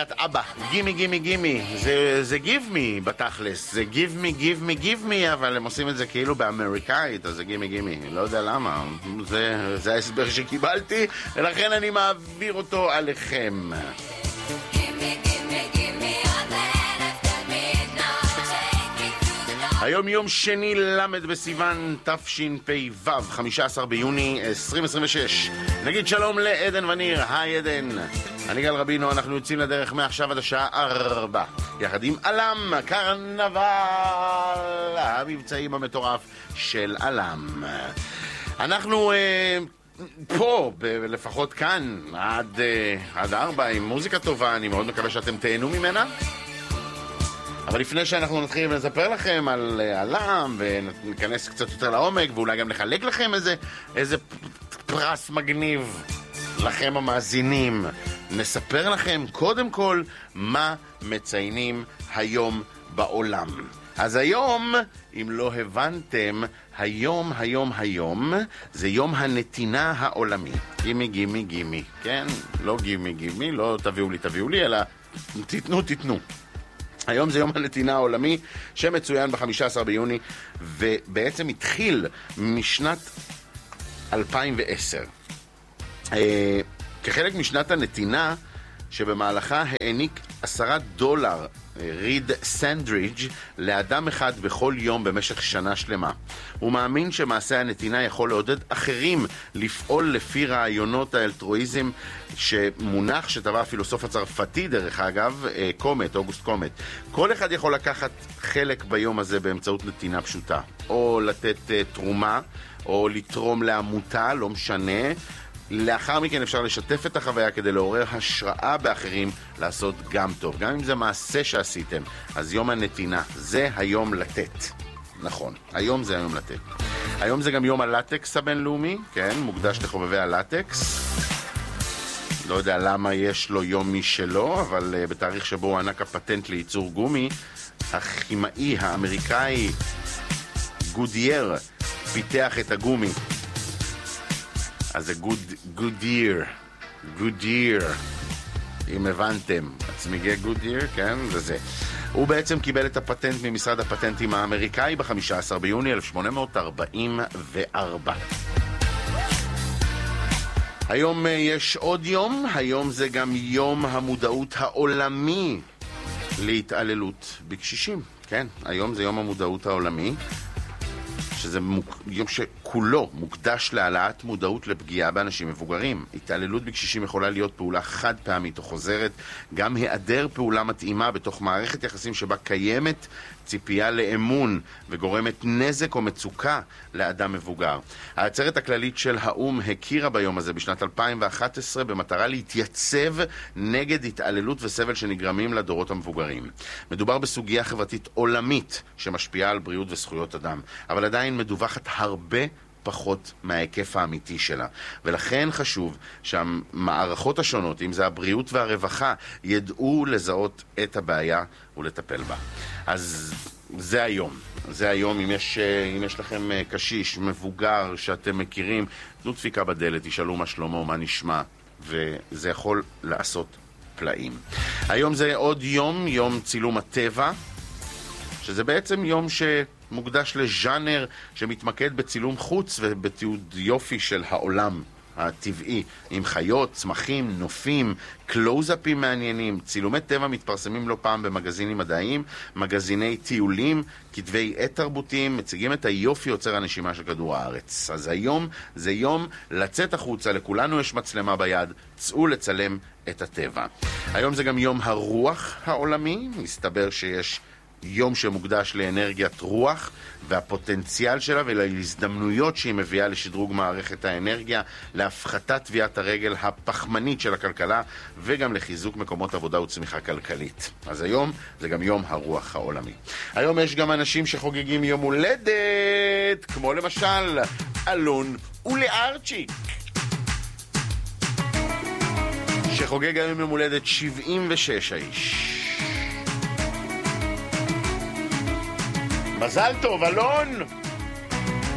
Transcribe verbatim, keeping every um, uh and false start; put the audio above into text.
להקת אבא, גימי גימי גימי, זה, זה give me בתכלס, זה give me give me give me, אבל הם עושים את זה כאילו באמריקאית, אז זה גימי גימי, לא יודע למה, זה, זה ההסבר שקיבלתי, ולכן אני מעביר אותו עליכם. היום יום שני למד בסיוון תשפ"ו, חמישה עשר ביוני עשרים עשרים ושש. נגיד שלום לעדן וניר, היי עדן. אני גל רבינו, אנחנו יוצאים לדרך מעכשיו עד השעה ארבע, יחד עם אלם, קרנבל, המבצעים המטורף של אלם. אנחנו אה, פה, ב- לפחות כאן, עד, אה, עד ארבע, עם מוזיקה טובה, אני מאוד מקווה שאתם תהנו ממנה. אבל לפני שאנחנו נתחיל לספר לכם על אלם וניכנס קצת יותר לעומק ואולי גם נחלק לכם איזה, איזה פרס מגניב לכם המאזינים, נספר לכם קודם כל מה מציינים היום בעולם. אז היום, אם לא הבנתם, היום, היום, היום זה יום הנתינה העולמי. גימי, גימי, גימי, כן? לא גימי, גימי, לא תביאו לי, תביאו לי, אלא תיתנו, תיתנו. היום זה יום הנתינה העולמי שמצוין ב-חמישה עשר ביוני ובעצם התחיל משנת אלפיים ועשר. אה, כחלק משנת הנתינה שבמהלכה העניק עשרה דולר ריד סנדריג' לאדם אחד בכל יום במשך שנה שלמה. הוא מאמין שמעשה הנתינה יכול לעודד אחרים לפעול לפי רעיונות האלטרואיזם, שמונח שטבע הפילוסוף הצרפתי דרך אגב, קומט, אוגוסט קומט. כל אחד יכול לקחת חלק ביום הזה באמצעות נתינה פשוטה, או לתת תרומה, או לתרום לעמותה, לא משנה. לאחר מכן אפשר לשתף את החוויה כדי לעורר השראה באחרים לעשות גם טוב, גם אם זה מעשה שעשיתם. אז יום הנתינה, זה היום לתת. נכון, היום זה היום לתת. היום זה גם יום הלטקס הבינלאומי, כן, מוקדש לחובבי הלטקס. לא יודע למה יש לו יום משלו, אבל uh, בתאריך שבו הוא ענק הפטנט לייצור גומי, הכימאי האמריקאי גודייר פיתח את הגומי. אז זה גודייר, גודייר, אם הבנתם, הצמיגי גודייר, כן, זה זה. הוא בעצם קיבל את הפטנט ממשרד הפטנטים האמריקאי ב-חמישה עשר ביוני אלף שמונה מאות ארבעים וארבע. היום יש עוד יום, היום זה גם יום המודעות העולמי להתעללות בקשישים, כן, היום זה יום המודעות העולמי, שזה מוק... יום שכולו מוקדש להעלאת מודעות לפגיעה באנשים מבוגרים. התעללות בקשישים יכולה להיות פעולה חד פעמית או חוזרת, גם היעדר פעולה מתאימה בתוך מערכת יחסים שבה קיימת ציפייה לאמון וגורמת נזק או מצוקה לאדם מבוגר. העצרת הכללית של האום הכירה ביום הזה בשנת אלפיים ואחת עשרה במטרה להתייצב נגד התעללות וסבל שנגרמים לדורות המבוגרים. מדובר בסוגיה חברתית עולמית שמשפיעה על בריאות וזכויות אדם, אבל עדיין מדווחת הרבה פחות מההיקף האמיתי שלה. ולכן חשוב שהמערכות השונות, אם זה הבריאות והרווחה, ידעו לזהות את הבעיה ולטפל בה. אז זה היום. זה היום, אם יש, אם יש לכם קשיש, מבוגר שאתם מכירים, תנו דפיקה בדלת, תשאלו מה שלמה, מה נשמע, וזה יכול לעשות פלאים. היום זה עוד יום, יום צילום הטבע, שזה בעצם יום שמוקדש לז'אנר שמתמקד בצילום חוץ ובתיעוד יופי של העולם הטבעי, עם חיות, צמחים, נופים, קלוזאפים מעניינים. צילומי טבע מתפרסמים לא פעם במגזינים מדעיים, מגזיני טיולים, כתבי עת תרבותיים, מציגים את היופי יוצר הנשימה של כדור הארץ. אז היום זה יום לצאת החוצה, לכולנו יש מצלמה ביד, צאו לצלם את הטבע. היום זה גם יום הרוח העולמי, מסתבר שיש יום שמוקדש לאנרגיית רוח והפוטנציאל שלה ולהזדמנויות שהיא מביאה לשדרוג מערכת האנרגיה, להפחתת טביעת הרגל הפחמנית של הכלכלה וגם לחיזוק מקומות עבודה וצמיחה כלכלית. אז היום זה גם יום הרוח העולמי. היום יש גם אנשים שחוגגים יום הולדת, כמו למשל אלון ולארצ'יק, שחוגג היום יום הולדת שבעים ושש האיש. מזל טוב, אלון!